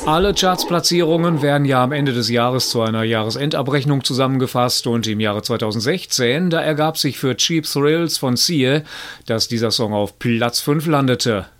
Alle Chartsplatzierungen werden ja am Ende des Jahres zu einer Jahresendabrechnung zusammengefasst und im Jahre 2016, da ergab sich für Cheap Thrills von Sia, dass dieser Song auf Platz 5 landete.